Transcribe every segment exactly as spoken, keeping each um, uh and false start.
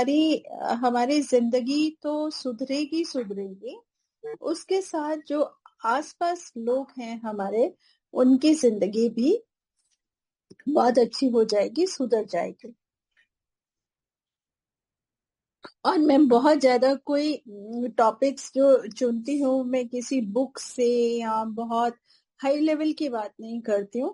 हमारी हमारी जिंदगी तो सुधरेगी सुधरेगी, उसके साथ जो आसपास लोग हैं हमारे, उनकी जिंदगी भी बहुत अच्छी हो जाएगी, सुधर जाएगी। और मैं बहुत ज्यादा कोई टॉपिक्स जो चुनती हूँ, मैं किसी बुक से या बहुत हाई लेवल की बात नहीं करती हूँ।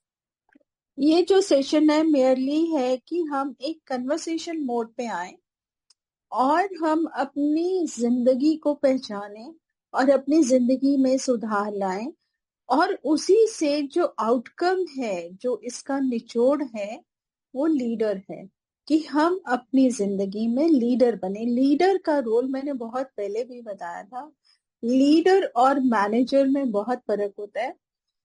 ये जो सेशन है मेयरली है कि हम एक कन्वर्सेशन मोड पे आए और हम अपनी जिंदगी को पहचाने और अपनी जिंदगी में सुधार लाएं, और उसी से जो आउटकम है, जो इसका निचोड़ है, वो लीडर है कि हम अपनी जिंदगी में लीडर बने। लीडर का रोल मैंने बहुत पहले भी बताया था। लीडर और मैनेजर में बहुत फर्क होता है।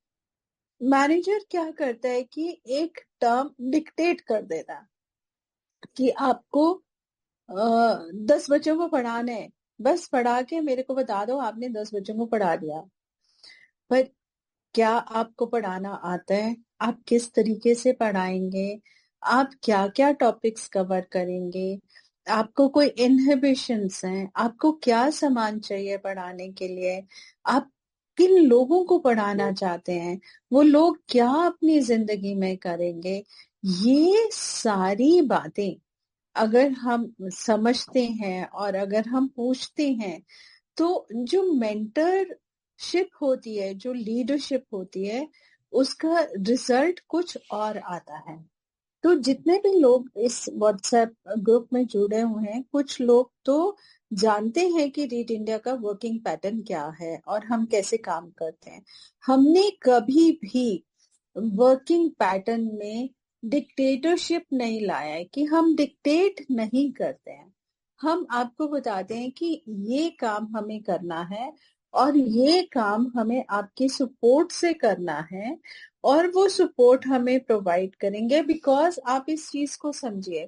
मैनेजर क्या करता है कि एक टर्म डिक्टेट कर देता है कि आपको आ, दस बच्चों को पढ़ाना है, बस पढ़ा के मेरे को बता दो आपने दस बच्चों को पढ़ा दिया। पर क्या आपको पढ़ाना आता है? आप किस तरीके से पढ़ाएंगे? आप क्या क्या टॉपिक्स कवर करेंगे? आपको कोई इनहिबिशंस हैं? आपको क्या सामान चाहिए पढ़ाने के लिए? आप किन लोगों को पढ़ाना चाहते हैं? वो लोग क्या अपनी जिंदगी में करेंगे? ये सारी बातें अगर हम समझते हैं और अगर हम पूछते हैं, तो जो मेंटरशिप होती है, जो लीडरशिप होती है, उसका रिजल्ट कुछ और आता है। तो जितने भी लोग इस व्हाट्सएप ग्रुप में जुड़े हुए हैं, कुछ लोग तो जानते हैं कि रीड इंडिया का वर्किंग पैटर्न क्या है और हम कैसे काम करते हैं। हमने कभी भी वर्किंग पैटर्न में डिक्टेटरशिप नहीं लाया है कि हम डिक्टेट नहीं करते हैं। हम आपको बताते हैं कि ये काम हमें करना है और ये काम हमें आपके सपोर्ट से करना है, और वो सपोर्ट हमें प्रोवाइड करेंगे। बिकॉज आप इस चीज को समझिए,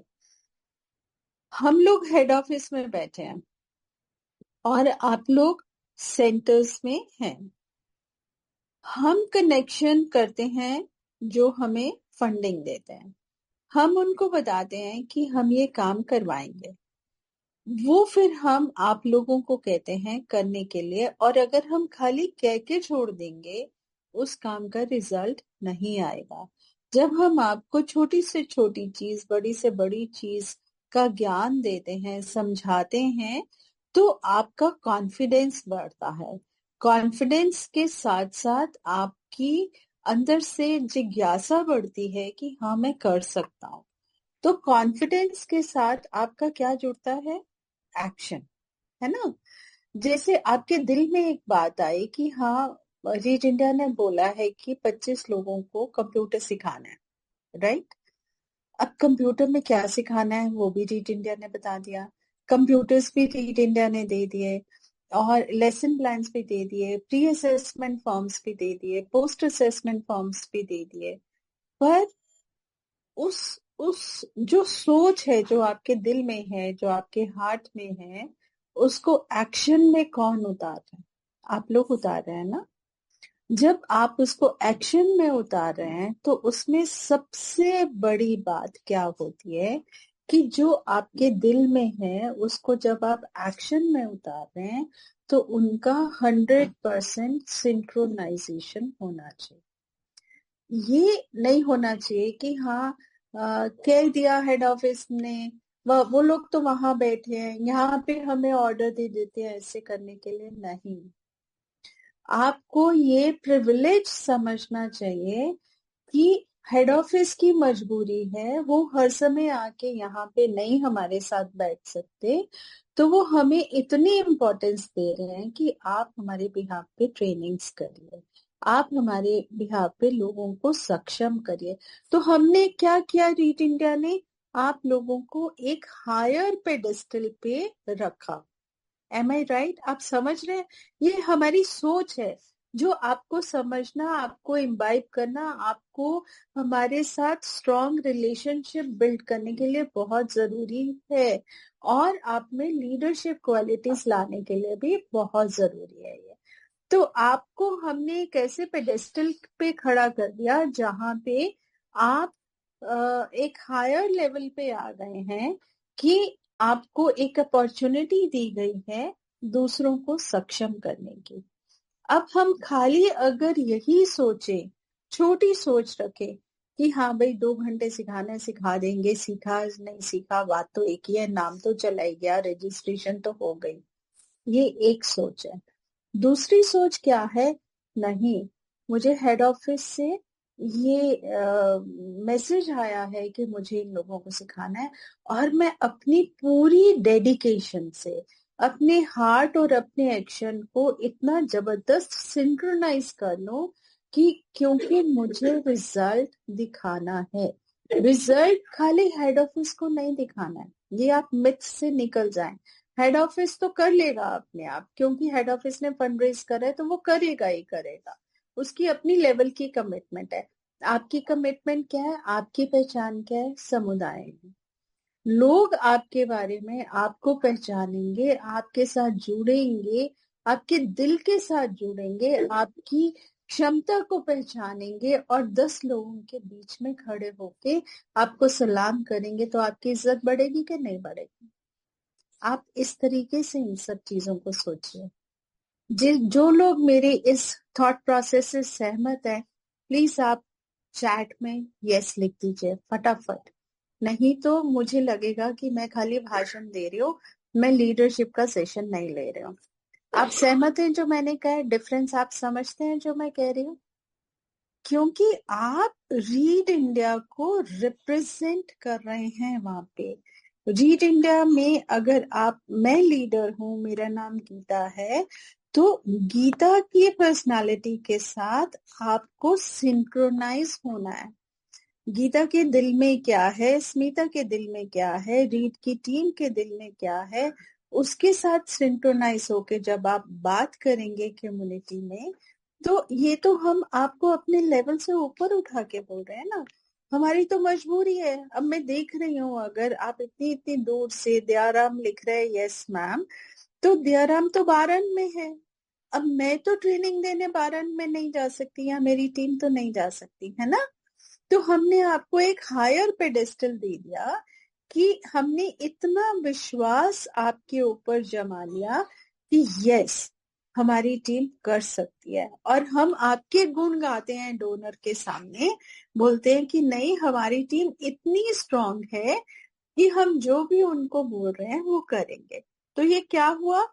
हम लोग हेड ऑफिस में बैठे हैं और आप लोग सेंटर्स में हैं। हम कनेक्शन करते हैं जो हमें फंडिंग देते हैं। हम उनको बताते हैं कि हम ये काम करवाएंगे, वो फिर हम आप लोगों को कहते हैं करने के लिए। और अगर हम खाली कह के छोड़ देंगे, उस काम का रिजल्ट नहीं आएगा। जब हम आपको छोटी से छोटी चीज, बड़ी से बड़ी चीज का ज्ञान देते हैं, समझाते हैं, तो आपका कॉन्फिडेंस बढ़ता है। कॉन्फिडेंस के साथ साथ आपकी अंदर से जिज्ञासा बढ़ती है कि हाँ मैं कर सकता हूँ। तो कॉन्फिडेंस के साथ आपका क्या जुड़ता है? एक्शन, है ना। जैसे आपके दिल में एक बात आई कि हाँ, रीच इंडिया ने बोला है कि पच्चीस लोगों को कंप्यूटर सिखाना है, राइट। अब कंप्यूटर में क्या सिखाना है वो भी रीच इंडिया ने बता दिया। कंप्यूटर्स भी रीच इंडिया ने दे दिए, और लेसन प्लान्स भी दे दिए, प्री असेसमेंट फॉर्म्स भी दे दिए, पोस्ट असेसमेंट फॉर्म्स भी दे दिए। पर उस उस जो सोच है, जो आपके दिल में है, जो आपके हार्ट में है, उसको एक्शन में कौन उतार रहे हैं? आप लोग उतार रहे हैं ना। जब आप उसको एक्शन में उतार रहे हैं, तो उसमें सबसे बड़ी बात क्या होती है कि जो आपके दिल में है उसको जब आप एक्शन में उतार रहे हैं, तो उनका हंड्रेड परसेंट सिंक्रोनाइजेशन होना चाहिए। ये नहीं होना चाहिए कि हाँ आ, कह दिया हेड ऑफिस ने, वो वो लोग तो वहां बैठे हैं, यहाँ पे हमें ऑर्डर दे देते हैं ऐसे करने के लिए। नहीं, आपको ये प्रिविलेज समझना चाहिए कि हेड ऑफिस की मजबूरी है, वो हर समय आके यहाँ पे नहीं हमारे साथ बैठ सकते, तो वो हमें इतनी इम्पोर्टेंस दे रहे हैं कि आप हमारे बिहाफ पे ट्रेनिंग्स करिए, आप हमारे बिहाफ पे लोगों को सक्षम करिए। तो हमने क्या किया, रीट इंडिया ने आप लोगों को एक हायर पेडेस्टल पे रखा। एम आई राइट? आप समझ रहे हैं? ये हमारी सोच है, जो आपको समझना, आपको इम्बाइब करना, आपको हमारे साथ स्ट्रॉन्ग रिलेशनशिप बिल्ड करने के लिए बहुत जरूरी है, और आप में लीडरशिप क्वालिटीज लाने के लिए भी बहुत जरूरी है ये। तो आपको हमने एक ऐसे पेडेस्टल पे खड़ा कर दिया जहां पे आप एक हायर लेवल पे आ गए हैं कि आपको एक अपॉर्चुनिटी दी गई है दूसरों को सक्षम करने की। अब हम खाली अगर यही सोचे, छोटी सोच रखे कि हाँ भाई दो घंटे सिखाने सिखा देंगे, सीखा नहीं सीखा बात तो एक ही है, नाम तो चला ही गया, रजिस्ट्रेशन तो हो गई, ये एक सोच है। दूसरी सोच क्या है, नहीं मुझे हेड ऑफिस से ये मैसेज आया है कि मुझे इन लोगों को सिखाना है, और मैं अपनी पूरी डेडिकेशन से अपने हार्ट और अपने एक्शन को इतना जबरदस्त सिंक्रोनाइज कर लूं कि क्योंकि मुझे रिजल्ट दिखाना है। रिजल्ट खाली हेड ऑफिस को नहीं दिखाना है, ये आप मिथ से निकल जाएं। हेड ऑफिस तो कर लेगा अपने आप, क्योंकि हेड ऑफिस ने फंड रेज करा है तो वो करेगा ही करेगा, उसकी अपनी लेवल की कमिटमेंट है। आपकी कमिटमेंट क्या है, आपकी पहचान क्या है, समुदाय में लोग आपके बारे में आपको पहचानेंगे, आपके साथ जुड़ेंगे, आपके दिल के साथ जुड़ेंगे, आपकी क्षमता को पहचानेंगे और दस लोगों के बीच में खड़े होके आपको सलाम करेंगे, तो आपकी इज्जत बढ़ेगी कि नहीं बढ़ेगी? आप इस तरीके से इन सब चीजों को सोचिए। जिस जो लोग मेरे इस थॉट प्रोसेस से सहमत है, प्लीज आप चैट में यस लिख दीजिए फटाफट, नहीं तो मुझे लगेगा कि मैं खाली भाषण दे रही हूँ, मैं लीडरशिप का सेशन नहीं ले रही हूँ। आप सहमत हैं जो मैंने कहा, डिफरेंस आप समझते हैं जो मैं कह रही हूँ? क्योंकि आप रीड इंडिया को रिप्रेजेंट कर रहे हैं वहां पे। रीड इंडिया में अगर आप, मैं लीडर हूं, मेरा नाम गीता है, तो गीता की पर्सनालिटी के साथ आपको सिंक्रोनाइज होना है। गीता के दिल में क्या है, स्मिता के दिल में क्या है, रीड की टीम के दिल में क्या है, उसके साथ सिंक्रोनाइज होके जब आप बात करेंगे कम्युनिटी में, तो ये तो हम आपको अपने लेवल से ऊपर उठा के बोल रहे हैं ना। हमारी तो मजबूरी है। अब मैं देख रही हूँ, अगर आप इतनी इतनी दूर से दयाराम लिख रहे हैं यस मैम, तो दयाराम तो बारन में है। अब मैं तो ट्रेनिंग देने बारन में नहीं जा सकती, या मेरी टीम तो नहीं जा सकती है ना। तो हमने आपको एक हायर पेडेस्टल दे दिया कि हमने इतना विश्वास आपके ऊपर जमा लिया कि यस हमारी टीम कर सकती है, और हम आपके गुण गाते हैं डोनर के सामने, बोलते हैं कि नहीं हमारी टीम इतनी स्ट्रांग है कि हम जो भी उनको बोल रहे हैं वो करेंगे। तो ये क्या हुआ,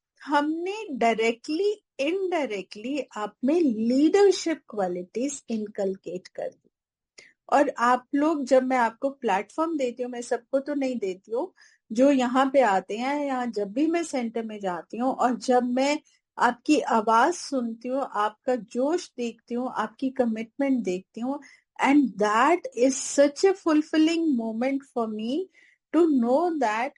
हमने डायरेक्टली इनडायरेक्टली आप में लीडरशिप क्वालिटीज इनकलकेट कर दी। और आप लोग, जब मैं आपको प्लेटफॉर्म देती हूँ, मैं सबको तो नहीं देती हूँ, जो यहाँ पे आते हैं, यहाँ जब भी मैं सेंटर में जाती हूँ और जब मैं आपकी आवाज सुनती हूँ, आपका जोश देखती हूँ, आपकी कमिटमेंट देखती हूँ, and that is such A fulfilling moment for me to know that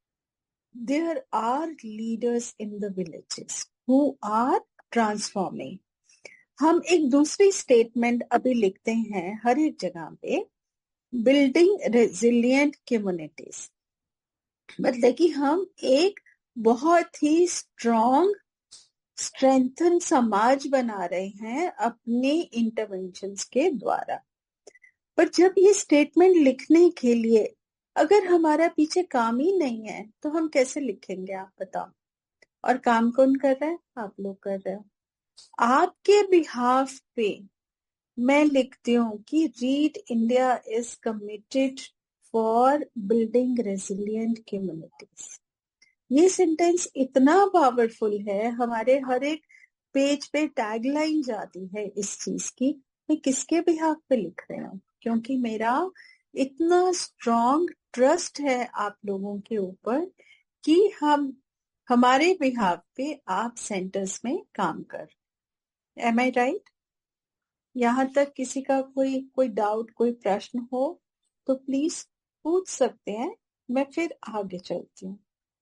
there are leaders in the villages who are transforming. हम एक दूसरी स्टेटमेंट अभी लिखते हैं हर एक जगह पे, बिल्डिंग रेजिलिएंट कम्युनिटीज, मतलब कि हम एक बहुत ही स्ट्रॉन्ग स्ट्रेंथन समाज बना रहे हैं अपने इंटरवेंशंस के द्वारा। पर जब ये स्टेटमेंट लिखने के लिए अगर हमारा पीछे काम ही नहीं है तो हम कैसे लिखेंगे, आप बताओ? और काम कौन कर रहा है? आप लोग कर रहे हो। आपके बिहाफ पे मैं लिखती हूँ कि read India is committed for building resilient communities. ये सेंटेंस इतना पावरफुल है, हमारे हर एक पेज पे टैगलाइन जाती है इस चीज की। मैं किसके बिहाफ पे लिख रही हूँ? क्योंकि मेरा इतना स्ट्रॉन्ग ट्रस्ट है आप लोगों के ऊपर कि हम हमारे बिहाफ पे आप सेंटर्स में काम कर। एम आई राइट? यहाँ तक किसी का कोई कोई डाउट, कोई प्रश्न हो तो प्लीज पूछ सकते हैं, मैं फिर आगे चलती हूँ।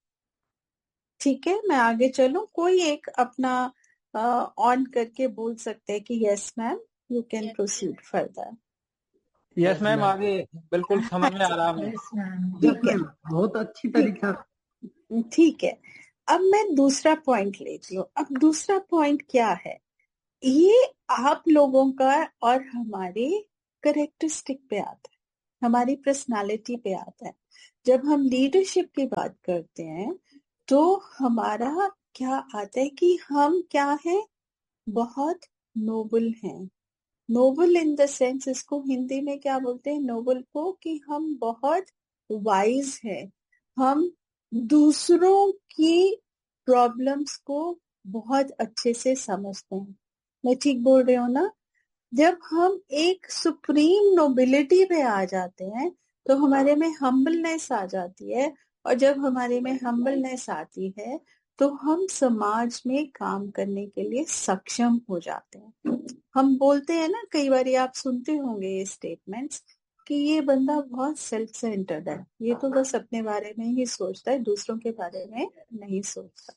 ठीक है, मैं आगे चलूं? कोई एक अपना ऑन करके बोल सकते हैं कि yes ma'am you can proceed further. Yes ma'am, आगे बिल्कुल समझ में आ रहा है। ठीक है, बहुत अच्छी तरीका। ठीक है। अब मैं दूसरा पॉइंट लेती हूँ। अब दूसरा पॉइंट क्या है, ये आप लोगों का और हमारे करेक्टरिस्टिक पे आता है, हमारी पर्सनालिटी पे आता है। जब हम लीडरशिप की बात करते हैं तो हमारा क्या आता है कि हम क्या है, बहुत नोबल हैं। नोबल इन द सेंस, इसको हिंदी में क्या बोलते हैं नोबल को, कि हम बहुत वाइज हैं। हम दूसरों की प्रॉब्लम्स को बहुत अच्छे से समझते हैं। मैं ठीक बोल रही हूँ ना? जब हम एक सुप्रीम नोबिलिटी पे आ जाते हैं तो हमारे में हम्बलनेस आ जाती है, और जब हमारे में हम्बलनेस आती है तो हम समाज में काम करने के लिए सक्षम हो जाते हैं। हम बोलते हैं ना, कई बार आप सुनते होंगे ये स्टेटमेंट्स कि ये बंदा बहुत सेल्फ सेंटर्ड है, ये तो बस अपने बारे में ही सोचता है, दूसरों के बारे में नहीं सोचता।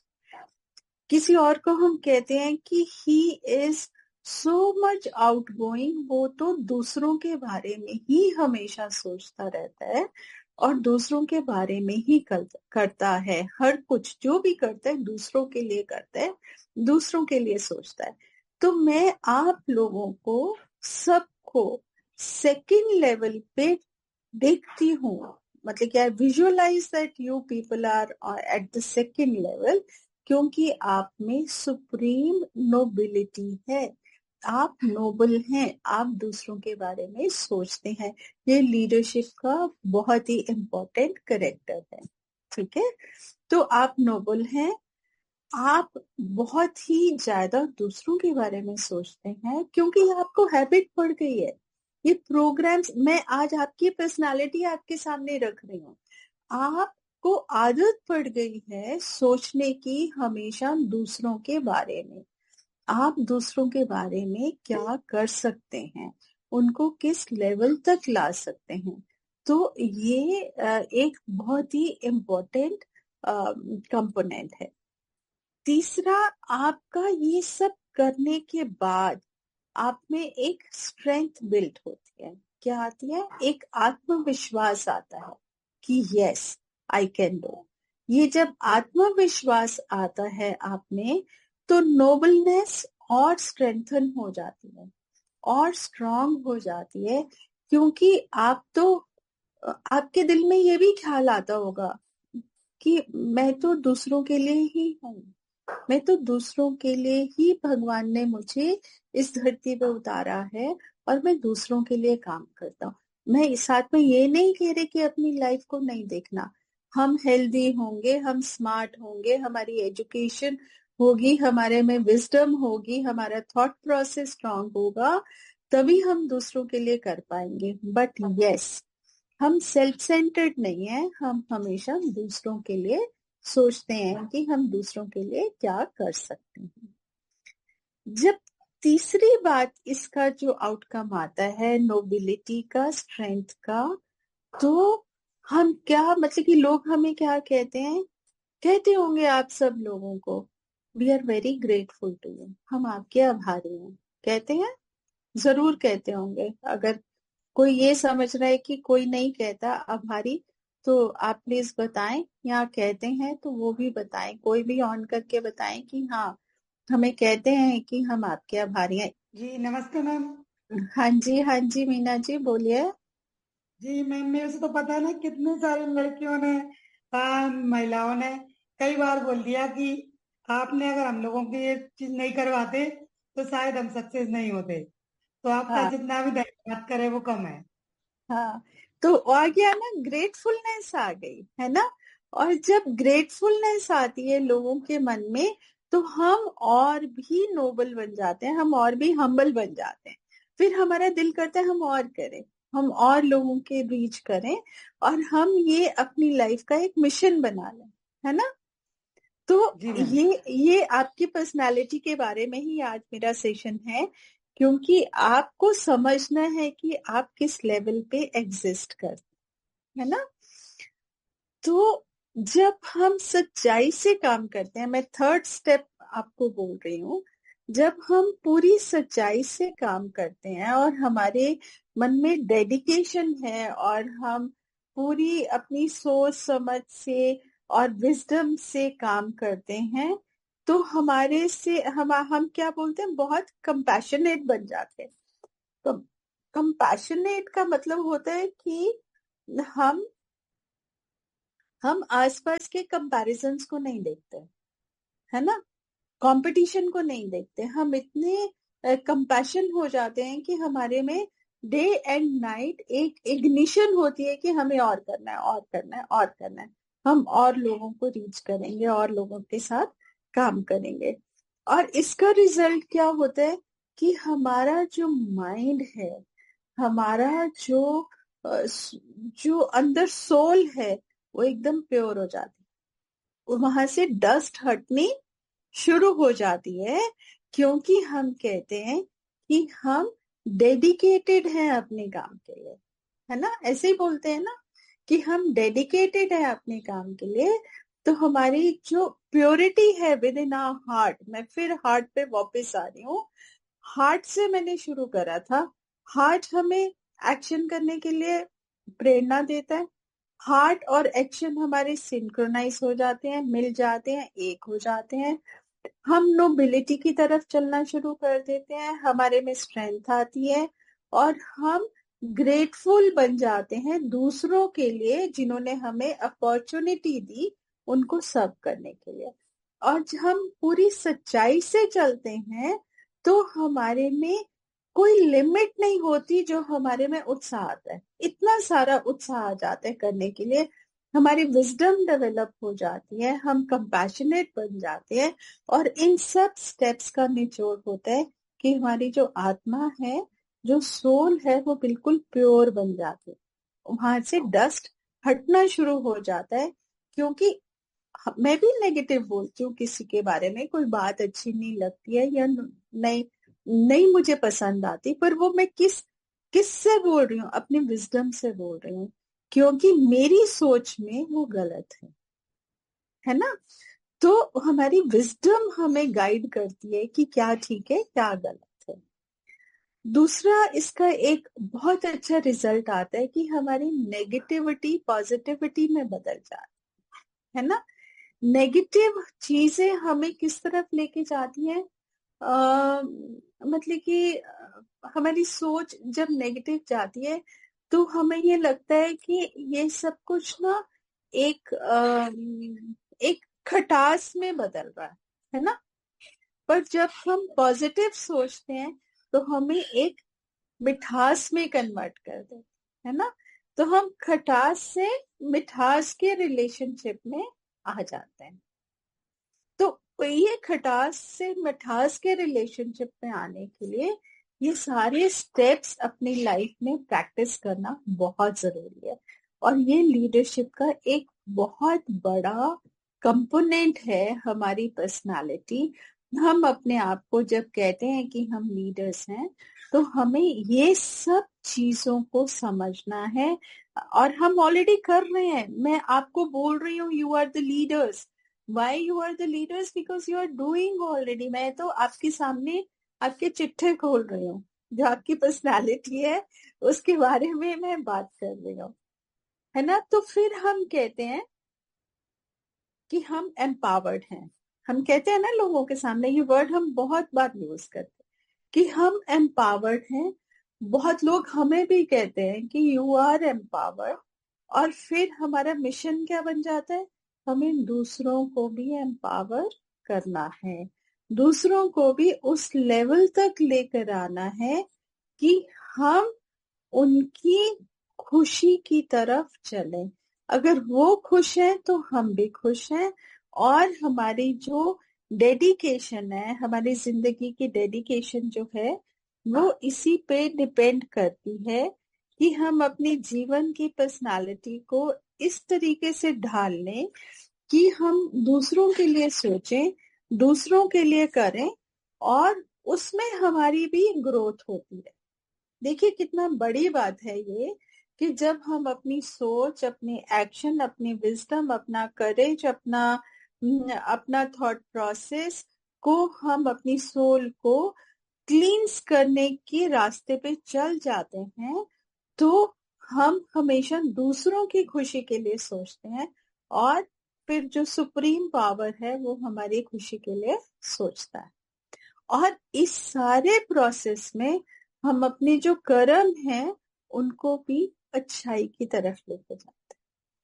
किसी और को हम कहते हैं कि he is so much out going, वो तो दूसरों के बारे में ही हमेशा सोचता रहता है और दूसरों के बारे में ही कर, करता है। हर कुछ जो भी करता है दूसरों के लिए करता है, दूसरों के लिए सोचता है। तो मैं आप लोगों को सबको सेकंड लेवल पे देखती हूँ, मतलब क्या, visualise that you people are at the second level, क्योंकि आप में सुप्रीम नोबिलिटी है। आप नोबल हैं, आप दूसरों के बारे में सोचते हैं। ये लीडरशिप का बहुत ही इम्पोर्टेंट कैरेक्टर है। ठीक है, तो आप नोबल हैं, आप बहुत ही ज्यादा दूसरों के बारे में सोचते हैं क्योंकि आपको हैबिट पड़ गई है। ये प्रोग्राम्स, मैं आज आपकी पर्सनालिटी आपके सामने रख रही हूँ, आपको आदत पड़ गई है सोचने की हमेशा दूसरों के बारे में। आप दूसरों के बारे में क्या कर सकते हैं, उनको किस लेवल तक ला सकते हैं। तो ये एक बहुत ही इम्पोर्टेंट कंपोनेंट है। तीसरा, आपका ये सब करने के बाद आप में एक स्ट्रेंथ बिल्ड होती है। क्या आती है? एक आत्मविश्वास आता है कि यस आई कैन डू। ये जब आत्मविश्वास आता है आप में तो नोबलनेस और स्ट्रेंथन हो जाती है और स्ट्रांग हो जाती है, क्योंकि आप तो, आपके दिल में ये भी ख्याल आता होगा कि मैं तो दूसरों के लिए ही हूँ, मैं तो दूसरों के लिए ही भगवान ने मुझे इस धरती पे उतारा है और मैं दूसरों के लिए काम करता हूँ। मैं इस साथ में ये नहीं कह रही कि अपनी लाइफ को नहीं देखना। हम हेल्दी होंगे, हम स्मार्ट होंगे, हमारी एजुकेशन होगी, हमारे में विजडम होगी, हमारा थॉट प्रोसेस स्ट्रांग होगा, तभी हम दूसरों के लिए कर पाएंगे। बट यस, हम सेल्फ सेंटर्ड नहीं है, हम हमेशा दूसरों के लिए सोचते हैं कि हम दूसरों के लिए क्या कर सकते हैं। जब तीसरी बात, इसका जो आउटकम आता है नोबिलिटी का, स्ट्रेंथ का, तो हम क्या, मतलब कि लोग हमें क्या कहते हैं, कहते होंगे आप सब लोगों को, we are very grateful to you, हम आपके आभारी हैं। कहते हैं, जरूर कहते होंगे। अगर कोई ये समझ रहा है कि कोई नहीं कहता आभारी, तो आप प्लीज बताएं, या कहते हैं तो वो भी बताएं, कोई भी ऑन करके बताएं कि हाँ हमें कहते हैं कि हम आपके आभारी हैं। जी नमस्ते मैम। हाँ जी, हाँ जी, मीना जी बोलिए। जी मैम, मेरे से तो पता है ना, कितने सारी लड़कियों ने, आ, महिलाओं ने कई बार बोल दिया कि आपने अगर हम लोगों की ये चीज नहीं करवाते तो शायद हम सक्सेस नहीं होते। तो आपका हाँ जितना भी धन्यवाद करे वो कम है। हाँ, तो आ गया ना, ग्रेटफुलनेस आ गई है ना। और जब ग्रेटफुलनेस आती है लोगों के मन में तो हम और भी नोबल बन जाते हैं, हम और भी हम्बल बन जाते हैं। फिर हमारा दिल करता है हम और करें, हम और लोगों के रीच करें, और हम ये अपनी लाइफ का एक मिशन बना लें, है ना। तो जी मैम। ये ये आपकी पर्सनालिटी के बारे में ही आज मेरा सेशन है, क्योंकि आपको समझना है कि आप किस लेवल पे एग्जिस्ट करते हैं, है ना। तो जब हम सच्चाई से काम करते हैं, मैं थर्ड स्टेप आपको बोल रही हूँ, जब हम पूरी सच्चाई से काम करते हैं और हमारे मन में डेडिकेशन है और हम पूरी अपनी सोच समझ से और विजडम से काम करते हैं, तो हमारे से हम हम क्या बोलते हैं, बहुत कंपैशनेट बन जाते हैं। तो कंपैशनेट का मतलब होता है कि हम हम आसपास के कंपैरिजन्स को नहीं देखते, है ना, कंपटीशन को नहीं देखते। हम इतने कंपैशन हो जाते हैं कि हमारे में डे एंड नाइट एक इग्निशन होती है कि हमें और करना है और करना है और करना है, हम और लोगों को रीच करेंगे और लोगों के साथ काम करेंगे। और इसका रिजल्ट क्या होता है कि हमारा जो माइंड है, हमारा जो जो अंदर सोल है, वो एकदम प्योर हो जाती है, वहां से डस्ट हटनी शुरू हो जाती है, क्योंकि हम कहते हैं कि हम डेडिकेटेड हैं अपने काम के लिए, है ना, ऐसे ही बोलते हैं ना कि हम डेडिकेटेड हैं अपने काम के लिए। तो हमारी जो प्योरिटी है विद इन आवर हार्ट, मैं फिर हार्ट पे वापस आ रही हूँ, हार्ट से मैंने शुरू करा था। हार्ट हमें एक्शन करने के लिए प्रेरणा देता है, हार्ट और एक्शन हमारे सिंक्रोनाइज हो जाते हैं, मिल जाते हैं, एक हो जाते हैं, हम नोबिलिटी की तरफ चलना शुरू कर देते हैं, हमारे में स्ट्रेंथ आती है और हम ग्रेटफुल बन जाते हैं दूसरों के लिए जिन्होंने हमें अपॉर्चुनिटी दी उनको सर्व करने के लिए। और जब हम पूरी सच्चाई से चलते हैं तो हमारे में कोई लिमिट नहीं होती जो हमारे में उत्साह आता है, इतना सारा उत्साह आ जाता है करने के लिए, हमारी विजडम डेवलप हो जाती है, हम कंपैशनेट बन जाते हैं। और इन सब स्टेप्स का निचोड़ होता है कि हमारी जो आत्मा है, जो सोल है, वो बिल्कुल प्योर बन जाती है, वहां से डस्ट हटना शुरू हो जाता है। क्योंकि मैं भी नेगेटिव बोलती हूँ किसी के बारे में, कोई बात अच्छी नहीं लगती है या नहीं नहीं मुझे पसंद आती, पर वो मैं किस किस से बोल रही हूँ, अपनी विजडम से बोल रही हूँ, क्योंकि मेरी सोच में वो गलत है, है ना। तो हमारी विजडम हमें गाइड करती है कि क्या ठीक है क्या गलत है। दूसरा, इसका एक बहुत अच्छा रिजल्ट आता है कि हमारी नेगेटिविटी पॉजिटिविटी में बदल जाती है ना। नेगेटिव चीजें हमें किस तरफ लेके जाती हैं, मतलब कि हमारी सोच जब नेगेटिव जाती है तो हमें ये लगता है कि ये सब कुछ ना एक आ, एक खटास में बदल रहा है, है ना। पर जब हम पॉजिटिव सोचते हैं तो हमें एक मिठास में कन्वर्ट कर देते, है ना। तो हम खटास से मिठास के रिलेशनशिप में आ जाते हैं। तो ये खटास से मिठास के रिलेशनशिप में आने के लिए ये सारे स्टेप्स अपनी लाइफ में प्रैक्टिस करना बहुत जरूरी है। और ये लीडरशिप का एक बहुत बड़ा कंपोनेंट है हमारी पर्सनालिटी। हम अपने आप को जब कहते हैं कि हम लीडर्स हैं तो हमें ये सब चीजों को समझना है, और हम ऑलरेडी कर रहे हैं। मैं आपको बोल रही हूँ you are the leaders. Why you are the leaders? Because you are doing already. मैं तो आपके सामने आपके चिट्ठे खोल रही हूँ, जो आपकी पर्सनालिटी है उसके बारे में मैं बात कर रही हूँ, है ना। तो फिर हम कहते हैं कि हम एम्पावर्ड हैं। हम कहते हैं ना लोगों के सामने, ये वर्ड हम बहुत बार यूज करते हैं कि हम एम्पावर्ड हैं। बहुत लोग हमें भी कहते हैं कि यू आर एम्पावर्ड, और फिर हमारा मिशन क्या बन जाता है, हमें दूसरों को भी एम्पावर करना है, दूसरों को भी उस लेवल तक लेकर आना है कि हम उनकी खुशी की तरफ चलें। अगर वो खुश हैं तो हम भी खुश हैं, और हमारी जो डेडिकेशन है, हमारी जिंदगी की डेडिकेशन जो है वो इसी पे डिपेंड करती है कि हम अपनी जीवन की पर्सनालिटी को इस तरीके से ढाल लें कि हम दूसरों के लिए सोचें, दूसरों के लिए करें, और उसमें हमारी भी ग्रोथ होती है। देखिए कितना बड़ी बात है ये कि जब हम अपनी सोच, अपनी एक्शन, अपनी विजडम, अपना करेज, अपना अपना थॉट प्रोसेस को, हम अपनी सोल को क्लींस करने के रास्ते पे चल जाते हैं, तो हम हमेशा दूसरों की खुशी के लिए सोचते हैं, और फिर जो सुप्रीम पावर है वो हमारी खुशी के लिए सोचता है। और इस सारे प्रोसेस में हम अपने जो कर्म हैं उनको भी अच्छाई की तरफ लेके जाते हैं, है ना।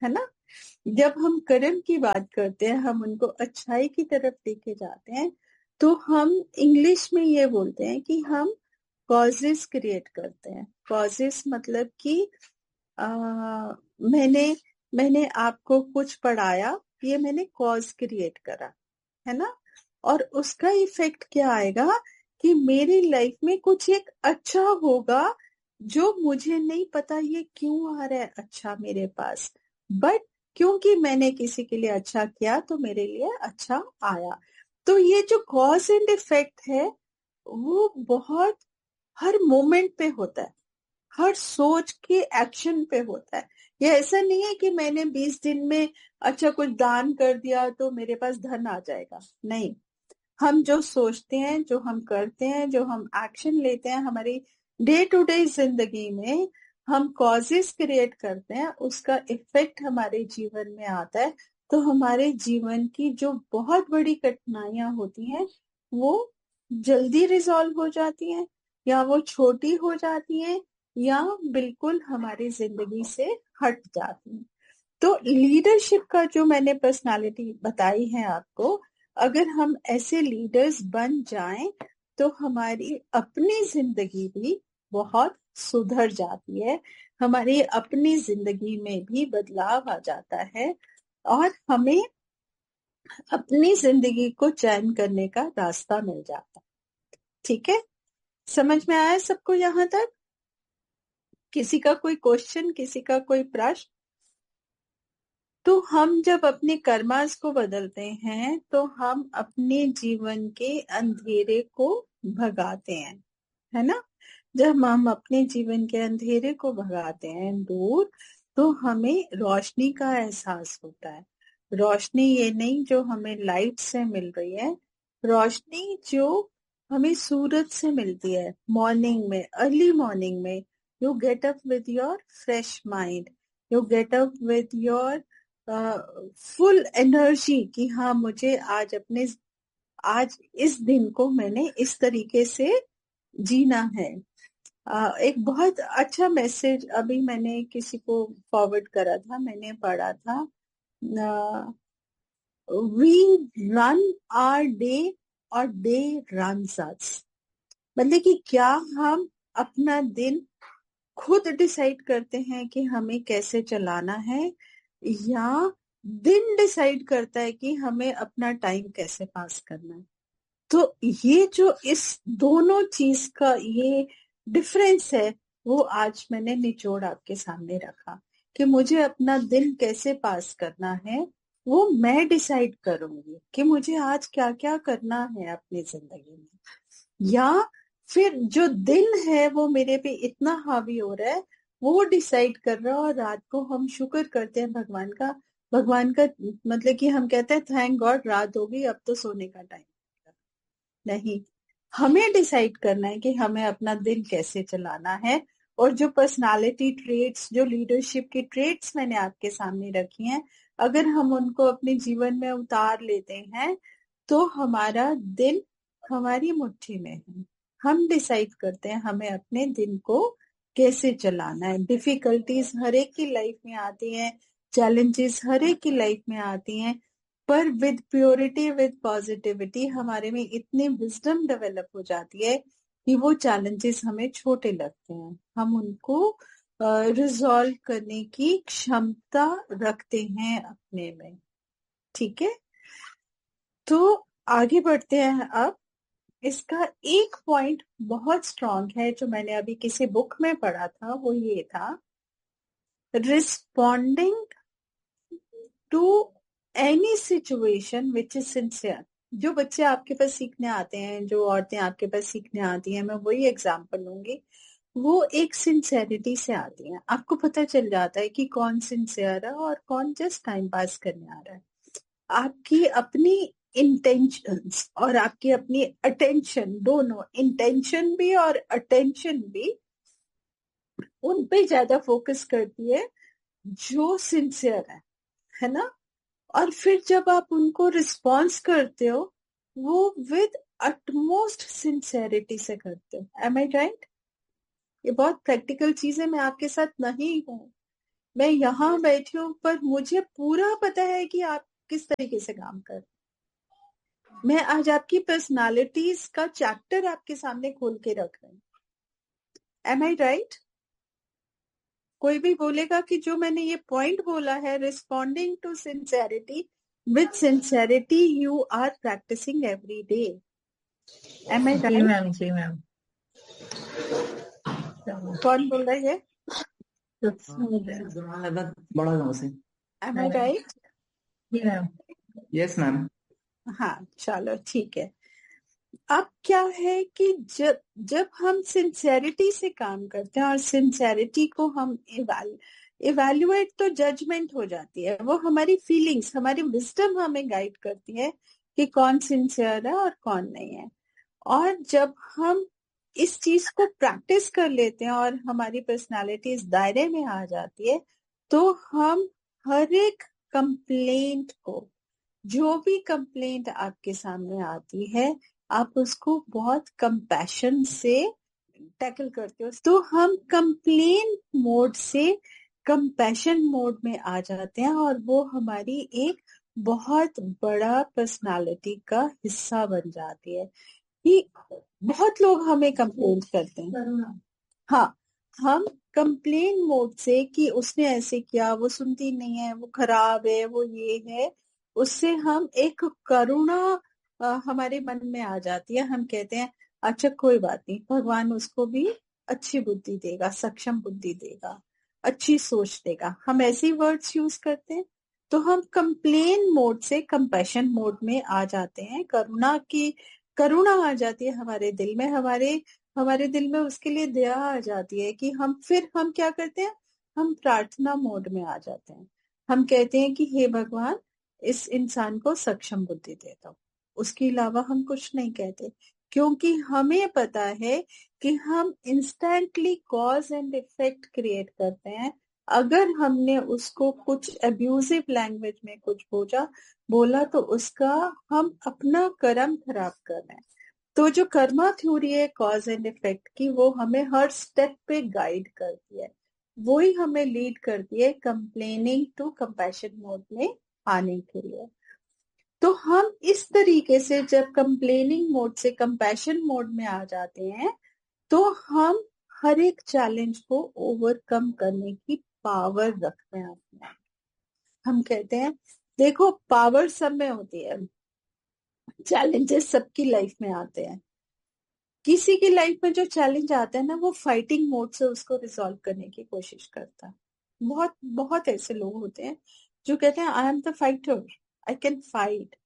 जब हम कर्म की बात करते हैं, हम उनको अच्छाई की तरफ लेके जाते हैं, तो हम इंग्लिश में ये बोलते हैं कि हम कॉजेस क्रिएट करते हैं। कॉजेस मतलब कि आ, मैंने मैंने आपको कुछ पढ़ाया, ये मैंने कॉज क्रिएट करा, है ना। और उसका इफेक्ट क्या आएगा कि मेरी लाइफ में कुछ एक अच्छा होगा जो मुझे नहीं पता ये क्यों आ रहा है अच्छा मेरे पास, बट क्योंकि मैंने किसी के लिए अच्छा किया तो मेरे लिए अच्छा आया। तो ये जो कॉज एंड इफेक्ट है वो बहुत हर मोमेंट पे होता है, हर सोच के एक्शन पे होता है। ये ऐसा नहीं है कि मैंने बीस दिन में अच्छा कुछ दान कर दिया तो मेरे पास धन आ जाएगा, नहीं। हम जो सोचते हैं, जो हम करते हैं, जो हम एक्शन लेते हैं हमारी डे टू डे जिंदगी में, हम कॉजेस क्रिएट करते हैं, उसका इफेक्ट हमारे जीवन में आता है। तो हमारे जीवन की जो बहुत बड़ी कठिनाइयां होती हैं वो जल्दी रिजॉल्व हो जाती हैं, या वो छोटी हो जाती हैं, या बिल्कुल हमारी जिंदगी से हट जाती हैं। तो लीडरशिप का जो मैंने पर्सनालिटी बताई है आपको, अगर हम ऐसे लीडर्स बन जाएं तो हमारी अपनी जिंदगी भी बहुत सुधर जाती है, हमारी अपनी जिंदगी में भी बदलाव आ जाता है, और हमें अपनी जिंदगी को चैन करने का रास्ता मिल जाता है। ठीक है, समझ में आया सबको यहाँ तक? किसी का कोई क्वेश्चन, किसी का कोई प्रश्न? तो हम जब अपने कर्मास को बदलते हैं तो हम अपने जीवन के अंधेरे को भगाते हैं, है ना। जब हम अपने जीवन के अंधेरे को भगाते हैं दूर, तो हमें रोशनी का एहसास होता है। रोशनी ये नहीं जो हमें लाइट से मिल रही है, रोशनी जो हमें सूरज से मिलती है मॉर्निंग में, अर्ली मॉर्निंग में। You get up with your fresh mind, you get up with your full energy कि हाँ मुझे आज अपने आज इस दिन को मैंने इस तरीके से जीना है। uh, एक बहुत अच्छा मैसेज अभी मैंने किसी को फॉरवर्ड करा था, मैंने पढ़ा था, वी रन आवर डे और डे रन्स अस। मतलब कि क्या हम अपना दिन खुद डिसाइड करते हैं कि हमें कैसे चलाना है, या दिन डिसाइड करता है कि हमें अपना टाइम कैसे पास करना है। तो ये जो इस दोनों चीज का ये डिफरेंस है वो आज मैंने निचोड़ आपके सामने रखा कि मुझे अपना दिन कैसे पास करना है वो मैं डिसाइड करूंगी कि मुझे आज क्या क्या करना है अपनी जिंदगी में, या फिर जो दिन है वो मेरे पे इतना हावी हो रहा है वो डिसाइड कर रहा है। और रात को हम शुक्र करते हैं भगवान का, भगवान का मतलब कि हम कहते हैं थैंक गॉड रात हो गई, अब तो सोने का टाइम। नहीं, हमें डिसाइड करना है कि हमें अपना दिन कैसे चलाना है। और जो पर्सनालिटी ट्रेट्स, जो लीडरशिप की ट्रेट्स मैंने आपके सामने रखी हैं, अगर हम उनको अपने जीवन में उतार लेते हैं तो हमारा दिन हमारी मुट्ठी में है। हम डिसाइड करते हैं हमें अपने दिन को कैसे चलाना है। डिफिकल्टीज हर एक की लाइफ में आती हैं, चैलेंजेस हर एक की लाइफ में आती हैं, पर विद प्योरिटी, विद पॉजिटिविटी हमारे में इतनी विजडम डेवलप हो जाती है कि वो चैलेंजेस हमें छोटे लगते हैं, हम उनको रिजॉल्व uh, करने की क्षमता रखते हैं अपने में। ठीक है, तो आगे बढ़ते हैं। अब इसका एक पॉइंट बहुत स्ट्रांग है जो मैंने अभी किसी बुक में पढ़ा था, वो ये था, responding to any situation which is sincere. जो बच्चे आपके पास सीखने आते हैं, जो औरतें आपके पास सीखने आती हैं, मैं वही एग्जांपल लूंगी, वो एक सिंसेरिटी से आती हैं। आपको पता चल जाता है कि कौन सिंसियर है और कौन जस्ट टाइम पास करने आ रहा है। आपकी अपनी इंटेंशंस और आपकी अपनी अटेंशन, दोनों इंटेंशन भी और अटेंशन भी उन पे ज्यादा फोकस करती है जो सिंसियर है, है ना। और फिर जब आप उनको रिस्पॉन्स करते हो वो विद अटमोस्ट सिंसेरिटी से करते हो। एम आई राइट? ये बहुत प्रैक्टिकल चीज है, मैं आपके साथ नहीं हूं मैं यहाँ बैठी हूँ पर मुझे पूरा पता है कि आप किस तरीके से काम कर। मैं आज आपकी पर्सनालिटीज का चैप्टर आपके सामने खोल के रख रही हूँ। एम आई राइट? कोई भी बोलेगा कि जो मैंने ये पॉइंट बोला है, responding to sincerity, with sincerity you are practising every day. M I ji right? Ma'am, ji ma'am. कौन बोल रहा है? बड़ा गांव से। एम आई राइट? जी मैम। Yes ma'am. हाँ, चलो ठीक है। अब क्या है कि जब जब हम सिंसेरिटी से काम करते हैं, और सिंसेरिटी को हम इवैल्यूएट, तो जजमेंट हो जाती है। वो हमारी फीलिंग्स, हमारी विजडम हमें गाइड करती है कि कौन सिंसियर है और कौन नहीं है। और जब हम इस चीज को प्रैक्टिस कर लेते हैं और हमारी पर्सनालिटी इस दायरे में आ जाती है, तो हम हर एक कंप्लेंट को, जो भी कंप्लेंट आपके सामने आती है, आप उसको बहुत कंपैशन से टैकल करते हो। तो हम कंप्लेन मोड से कंपैशन मोड में आ जाते हैं, और वो हमारी एक बहुत बड़ा पर्सनालिटी का हिस्सा बन जाती है। कि बहुत लोग हमें कंप्लेन करते हैं, हाँ, हम कंप्लेन मोड से कि उसने ऐसे किया, वो सुनती नहीं है, वो खराब है, वो ये है, उससे हम एक करुणा आ, हमारे मन में आ जाती है। हम कहते हैं अच्छा कोई बात नहीं, भगवान उसको भी अच्छी बुद्धि देगा, सक्षम बुद्धि देगा, अच्छी सोच देगा। हम ऐसे वर्ड्स यूज करते हैं। तो हम कंप्लेन मोड से कंपैशन मोड में आ जाते हैं। करुणा की करुणा आ जाती है हमारे दिल में, हमारे हमारे दिल में उसके लिए दया आ जाती है कि हम फिर हम क्या करते हैं, हम प्रार्थना मोड में आ जाते हैं। हम कहते हैं कि हे भगवान, इस इंसान को सक्षम बुद्धि दे दो। उसके अलावा हम कुछ नहीं कहते, क्योंकि हमें पता है कि हम instantly cause and effect create करते हैं। अगर हमने उसको कुछ अब्यूजिव लैंग्वेज में कुछ बोला बोला तो उसका हम अपना कर्म खराब कर रहे हैं। तो जो कर्मा थ्योरी है कॉज एंड इफेक्ट की, वो हमें हर स्टेप पे गाइड करती है। वो ही हमें लीड करती है कंप्लेनिंग टू कंपैशन मोड में आने के लिए। तो हम इस तरीके से जब कंप्लेनिंग मोड से कंपैशन मोड में आ जाते हैं, तो हम हर एक चैलेंज को ओवरकम करने की पावर रखते हैं अपने। हम कहते हैं देखो, पावर सब में होती है, चैलेंजेस सबकी लाइफ में आते हैं। किसी की लाइफ में जो चैलेंज आता है ना, वो फाइटिंग मोड से उसको रिजॉल्व करने की कोशिश करता है। बहुत बहुत ऐसे लोग होते हैं जो कहते हैं I am the fighter, I can fight,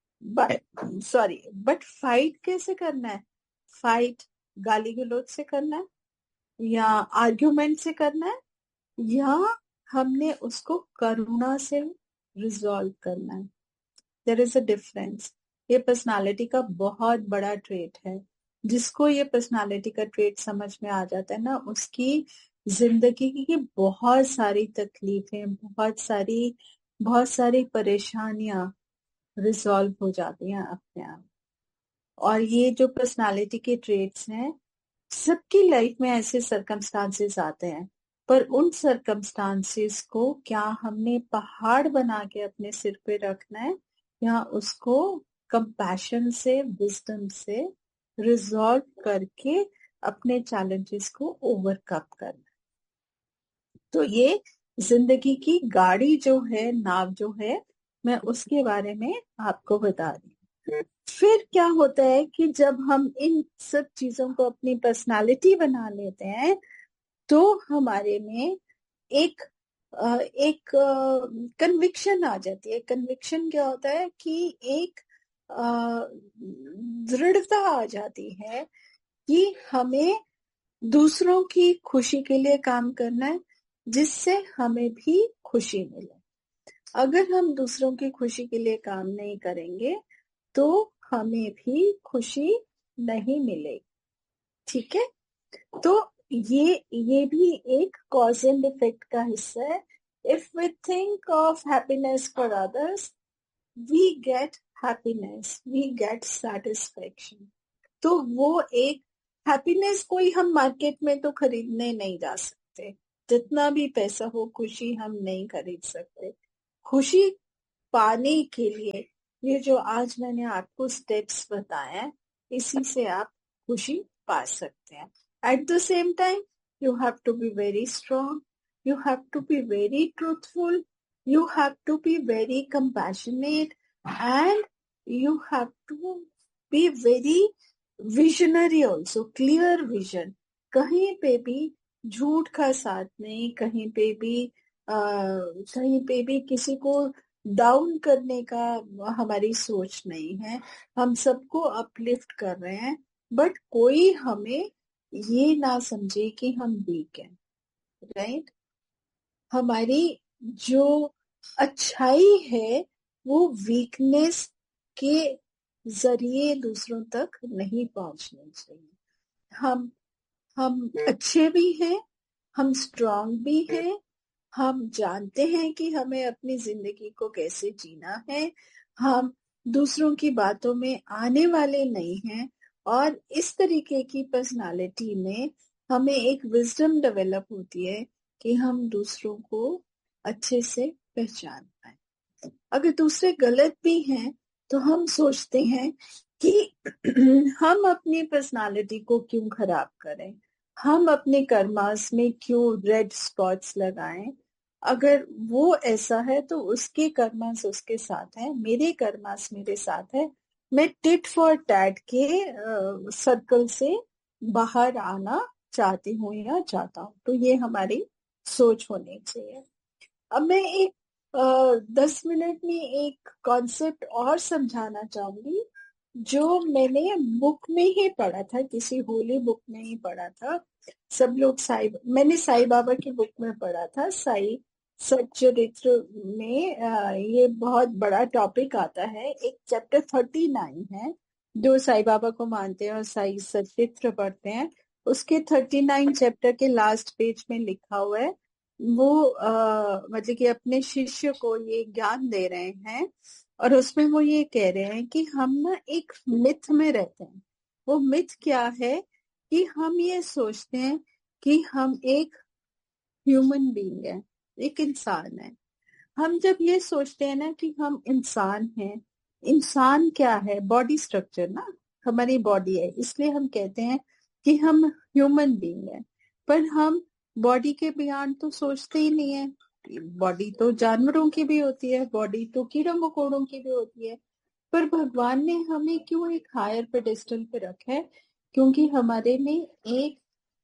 but sorry but fight कैसे करना है? फाइट गाली गलौज से करना है, या आर्ग्यूमेंट से करना है, या हमने उसको करुणा से रिजॉल्व करना है। There is a difference. ये पर्सनालिटी का बहुत बड़ा ट्रेट है। जिसको ये पर्सनालिटी का ट्रेट समझ में आ जाता है ना, उसकी जिंदगी की बहुत सारी तकलीफें, बहुत सारी बहुत सारी परेशानियां रिजॉल्व हो जाती हैं अपने आप। और ये जो पर्सनालिटी के ट्रेट्स हैं, सबकी लाइफ में ऐसे सरकमस्टांसेस आते हैं, पर उन सरकमस्टांसेस को क्या हमने पहाड़ बना के अपने सिर पे रखना है, या उसको कंपैशन से, विजडम से रिजॉल्व करके अपने चैलेंजेस को ओवरकम करना। तो ये जिंदगी की गाड़ी जो है, नाव जो है, मैं उसके बारे में आपको बता रही हूँ। फिर क्या होता है कि जब हम इन सब चीजों को अपनी पर्सनालिटी बना लेते हैं, तो हमारे में एक एक कन्विक्शन आ जाती है। कन्विक्शन क्या होता है कि एक दृढ़ता आ जाती है कि हमें दूसरों की खुशी के लिए काम करना है, जिससे हमें भी खुशी मिले। अगर हम दूसरों की खुशी के लिए काम नहीं करेंगे तो हमें भी खुशी नहीं मिलेगी। ठीक है? तो ये ये भी एक कॉज एंड इफेक्ट का हिस्सा है। If we think of happiness for others, we get happiness, we get satisfaction. तो वो एक हैप्पीनेस कोई हम मार्केट में तो खरीदने नहीं जा सकते। जितना भी पैसा हो, खुशी हम नहीं खरीद सकते। खुशी पाने के लिए ये जो आज मैंने आपको स्टेप्स बताया, इसी से आप खुशी पा सकते हैं। At the same time you have to be very strong, you have to be very truthful, you have to be very compassionate, and you have to be very visionary also, clear vision। कहीं पे भी झूठ का साथ नहीं, कहीं पे भी आ, कहीं पे भी किसी को डाउन करने का हमारी सोच नहीं है। हम सबको अपलिफ्ट कर रहे हैं, बट कोई हमें ये ना समझे कि हम वीक हैं, राइट? हमारी जो अच्छाई है वो वीकनेस के जरिए दूसरों तक नहीं पहुंचनी चाहिए। हम हम अच्छे भी हैं, हम स्ट्रांग भी हैं, हम जानते हैं कि हमें अपनी जिंदगी को कैसे जीना है, हम दूसरों की बातों में आने वाले नहीं हैं, और इस तरीके की पर्सनालिटी में हमें एक विजडम डेवलप होती है कि हम दूसरों को अच्छे से पहचान पाए। अगर दूसरे गलत भी हैं तो हम सोचते हैं कि हम अपनी पर्सनालिटी को क्यों खराब करें, हम अपने कर्मास में क्यों रेड स्पॉट्स लगाएं। अगर वो ऐसा है तो उसके कर्मास उसके साथ है, मेरे कर्मास मेरे साथ है। मैं टिट फॉर टैट के सर्कल से बाहर आना चाहती हूँ या चाहता हूँ, तो ये हमारी सोच होनी चाहिए। अब मैं एक आ, दस मिनट में एक कॉन्सेप्ट और समझाना चाहूंगी जो मैंने बुक में ही पढ़ा था, किसी होली बुक में ही पढ़ा था। सब लोग साई मैंने साईं बाबा की बुक में पढ़ा था, साई सच्चरित्र में। आ, ये बहुत बड़ा टॉपिक आता है, एक चैप्टर थर्टी नाइन है। जो साईं बाबा को मानते हैं और साई सच्चरित्र पढ़ते हैं, उसके थर्टी नाइन चैप्टर के लास्ट पेज में लिखा हुआ है। वो मतलब कि अपने शिष्य को ये ज्ञान दे रहे हैं, और उसमें वो ये कह रहे हैं कि हम ना एक मिथ में रहते हैं। वो मिथ क्या है कि हम ये सोचते हैं कि हम एक ह्यूमन बीइंग है, एक इंसान है। हम जब ये सोचते हैं ना कि हम इंसान हैं, इंसान क्या है? बॉडी स्ट्रक्चर ना, हमारी बॉडी है, इसलिए हम कहते हैं कि हम ह्यूमन बीइंग है। पर हम बॉडी के बियॉन्ड तो सोचते ही नहीं है। बॉडी तो जानवरों की भी होती है, बॉडी तो कीड़ों मकोड़ों की भी होती है, पर भगवान ने हमें क्यों एक हायर पेडेस्टल पे रखा है? क्योंकि हमारे में एक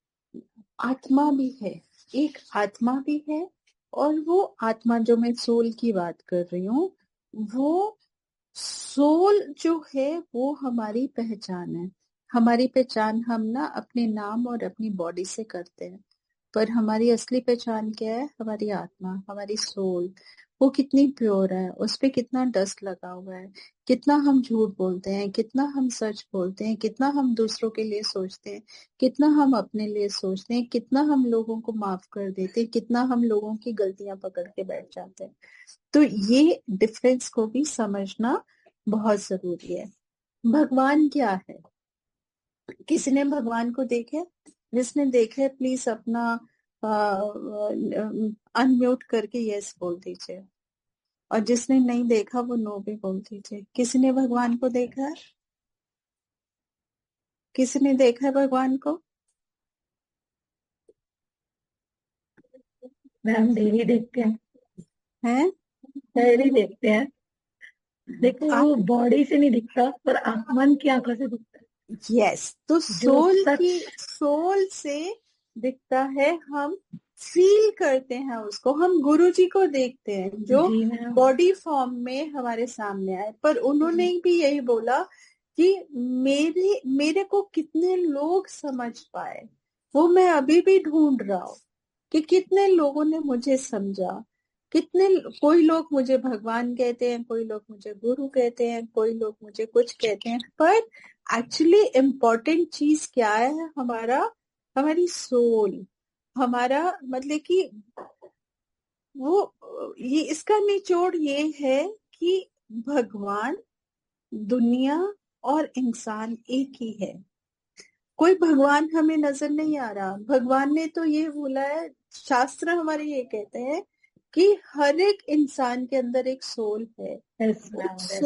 आत्मा भी है, एक आत्मा भी है, और वो आत्मा, जो मैं सोल की बात कर रही हूँ, वो सोल जो है वो हमारी पहचान है। हमारी पहचान हम ना अपने नाम और अपनी बॉडी से करते हैं, पर हमारी असली पहचान क्या है? हमारी आत्मा, हमारी सोल। वो कितनी प्योर है, उस पे कितना डस्ट लगा हुआ है, कितना हम झूठ बोलते हैं, कितना हम सच बोलते हैं, कितना हम दूसरों के लिए सोचते हैं, कितना हम अपने लिए सोचते हैं, कितना हम लोगों को माफ कर देते हैं, कितना हम लोगों की गलतियां पकड़ के बैठ जाते हैं। तो ये डिफरेंस को भी समझना बहुत जरूरी है। भगवान क्या है? किसी ने भगवान को देखा? जिसने देखा है प्लीज अपना अनम्यूट करके यस बोल दीजिए, और जिसने नहीं देखा वो नो भी बोल दीजिए। किसी ने भगवान को देखा है? किसी ने देखा है भगवान को? मैम डेली देखते हैं, हैं? डेली देखते हैं। देखो वो बॉडी से नहीं दिखता, पर आंख- मन की आंखों से दिखता है। यस, तो जो सोल सच की सोल से दिखता है, हम फील करते हैं उसको। हम गुरुजी को देखते हैं जो जी मैम, बॉडी फॉर्म में हमारे सामने आए, पर उन्होंने भी यही बोला कि मेरे मेरे को कितने लोग समझ पाए, वो मैं अभी भी ढूंढ रहा हूँ कि कितने लोगों ने मुझे समझा। कितने कोई लोग मुझे भगवान कहते हैं, कोई लोग मुझे गुरु कहते हैं, कोई लोग मुझे कुछ कहते हैं, पर एक्चुअली इम्पोर्टेंट चीज क्या है? हमारा हमारी सोल, हमारा मतलब कि वो ये इसका निचोड़ ये है कि भगवान, दुनिया और इंसान एक ही है। कोई भगवान हमें नजर नहीं आ रहा। भगवान ने तो ये बोला है शास्त्र हमारे ये कहते हैं कि हर एक इंसान के अंदर एक सोल है। यस मैम, उस यस